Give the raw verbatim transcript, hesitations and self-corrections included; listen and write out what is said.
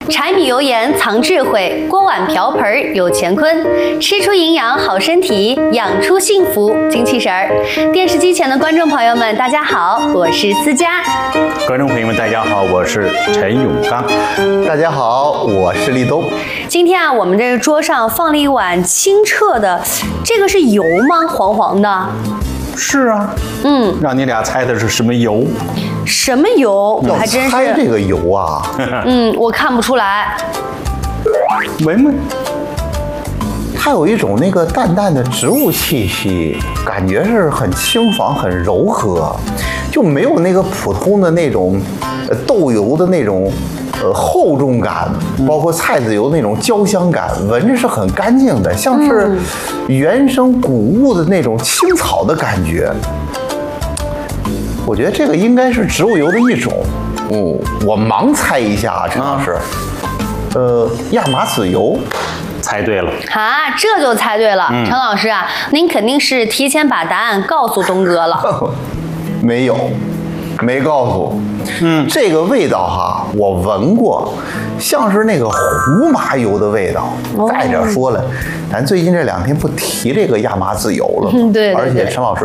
柴米油盐藏智慧，锅碗瓢盆有乾坤。吃出营养好身体，养出幸福精气神儿。电视机前的观众朋友们，大家好，我是思佳。 观众朋友们，大家好，我是陈永刚。 大家好，我是立冬。 今天啊，我们这个桌上放了一碗清澈的，这个是油吗？黄黄的。 是啊， 嗯， 让你俩猜的是什么油？ 什么油？我还真是。 猜这个油啊， 嗯，我看不出来。 闻闻， 它有一种那个淡淡的植物气息，感觉是很清爽、很柔和，就没有那个普通的那种呃豆油的那种呃厚重感，包括菜籽油那种焦香感，闻着是很干净的，像是原生谷物的那种青草的感觉。我觉得这个应该是植物油的一种。嗯，我盲猜一下啊，陈老师，呃，亚麻籽油。 猜对了啊，这就猜对了。陈、嗯、老师啊，您肯定是提前把答案告诉东哥了。 没有，没告诉。嗯，这个味道哈，我闻过，像是那个胡麻油的味道。哦、再者说了，咱最近这两天不提这个亚麻籽油了吗？ 嗯，对, 对, 对。 而且陈老师